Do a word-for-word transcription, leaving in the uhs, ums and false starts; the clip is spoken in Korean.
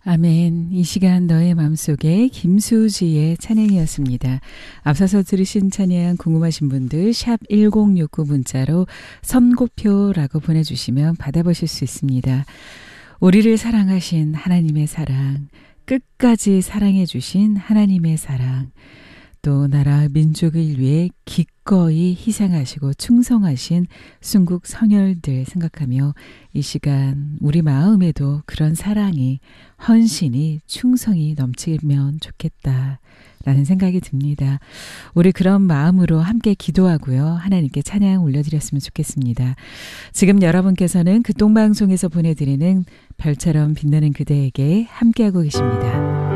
아멘. 이 시간 너의 마음속에 김수지의 찬양이었습니다. 앞서서 들으신 찬양 궁금하신 분들 샵 일공육구 문자로 선고표라고 보내주시면 받아보실 수 있습니다. 우리를 사랑하신 하나님의 사랑, 끝까지 사랑해 주신 하나님의 사랑, 또 나라 민족을 위해 기꺼이 희생하시고 충성하신 순국 선열들 생각하며 이 시간 우리 마음에도 그런 사랑이, 헌신이, 충성이 넘치면 좋겠다라는 생각이 듭니다. 우리 그런 마음으로 함께 기도하고요. 하나님께 찬양 올려드렸으면 좋겠습니다. 지금 여러분께서는 극동방송에서 보내드리는 별처럼 빛나는 그대에게 함께하고 계십니다.